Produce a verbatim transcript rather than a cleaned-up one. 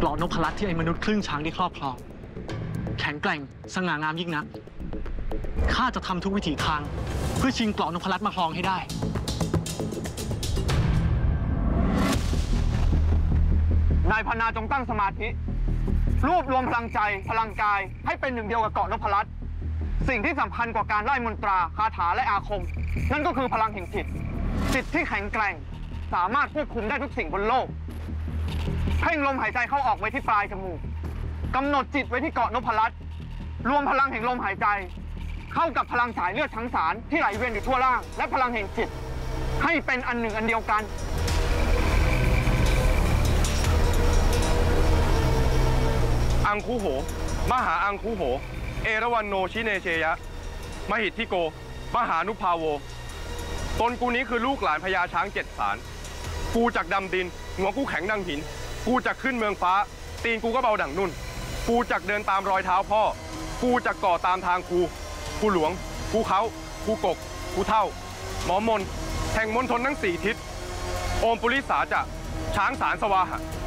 เกราะนพรัตน์ที่ไอ้มนุษย์ครึ่งช้างได้ครอบครองแข็งแกร่งสง่างามยิ่งนักข้าจะทำทุกวิถีทางเพื่อชิงเกราะนพรัตน์มาครองให้ได้นายพนาจงตั้งสมาธิรวบรวมพลังใจพลังกายให้เป็นหนึ่งเดียวกับเกราะนพรัตน์สิ่งที่สำคัญกว่าการไล่มนตราคาถาและอาคมนั่นก็คือพลังแห่งจิตจิตที่แข็งแกร่งสามารถควบคุมได้ทุกสิ่งบนโลกเพ่งลมหายใจเข้าออกไว้ที่ปลายจมูกกำหนดจิตไว้ที่เกราะนพรัตน์รวมพลังแห่งลมหายใจเข้ากับพลังสายเลือดทั้งสารที่ไหลเวียนอยู่ทั่วร่างและพลังแห่งจิตให้เป็นอันหนึ่งอันเดียวกันอังคูโหมหาอังคูโหเอราวันโนชิเนเชยะมหิทธิโกมหานุภาโวตนกูนี้คือลูกหลานพญาช้างเจ็ดสารกูจากดำดินหัวกูแข็งดังหินกูจากขึ้นเมืองฟ้าตีนกูก็เบาดั่งนุ่นกูจากเดินตามรอยเท้าพ่อกูจากก่อตามทางกูกูหลวงกูเขากูกกกูเท่าหมอมนแห่งมณฑลทั้งสี่ทิศโอมปุริสาจะช้างสารสวาหะ